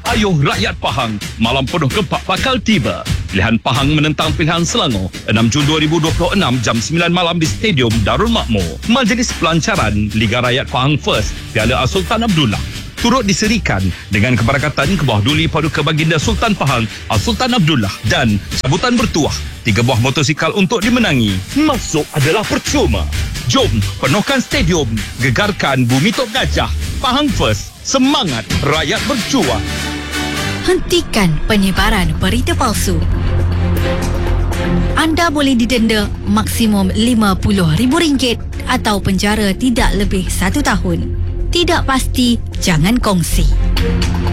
Ayuh rakyat Pahang, malam penuh gempak bakal tiba. Pilihan Pahang menentang pilihan Selangor 6 Jun 2026 jam 9 malam di Stadium Darul Makmur. Majlis Pelancaran Liga Rakyat Pahang First Piala Sultan Abdullah turut diserikan dengan keberkatan Kebawah Duli Paduka Baginda Sultan Pahang Sultan Abdullah dan sambutan bertuah 3 buah motosikal untuk dimenangi. Masuk adalah percuma. Jom penuhkan stadium, gegarkan Bumi Tok Gajah. Pahang First, semangat rakyat berjuang. Hentikan penyebaran berita palsu. Anda boleh didenda maksimum RM50,000 atau penjara tidak lebih 1 tahun. Tidak pasti, jangan kongsi.